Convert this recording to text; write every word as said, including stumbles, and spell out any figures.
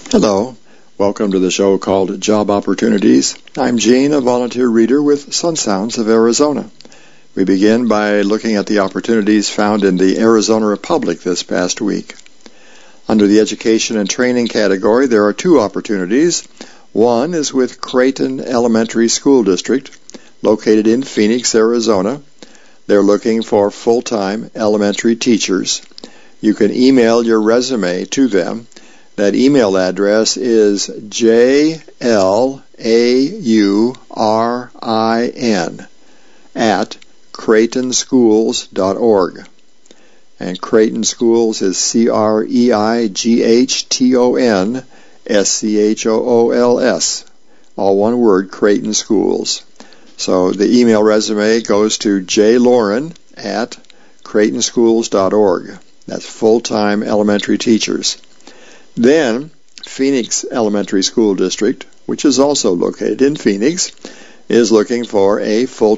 Hello, welcome to the show called Job Opportunities. I'm Gene, a volunteer reader with Sun Sounds of Arizona. We begin by looking at the opportunities found in the Arizona Republic this past week. Under the Education and Training category, there are two opportunities. One is with Creighton Elementary School District, located in Phoenix, Arizona. They're looking for full-time elementary teachers. You can email your resume to them. That email address is J L A U R I N at creighton schools dot org. And Creighton Schools is C R E I G H T O N S C H O O L S. All one word, Creighton Schools. So the email resume goes to jlauren at creighton schools dot org. That's full-time elementary teachers. Then, Phoenix Elementary School District, which is also located in Phoenix, is looking for a full-time